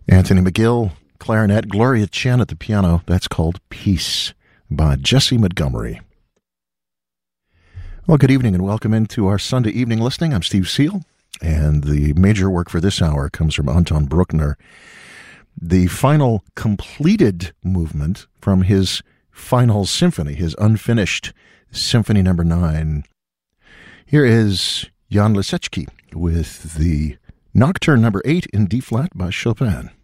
Anthony McGill, clarinet, Gloria Chen at the piano. That's called Peace by Jesse Montgomery. Well, good evening and welcome into our Sunday evening listening. I'm Steve Seal, and the major work for this hour comes from Anton Bruckner, the final completed movement from his final symphony, his unfinished Symphony No. 9. Here is Jan Lisecki with the Nocturne No. 8 in D-flat by Chopin.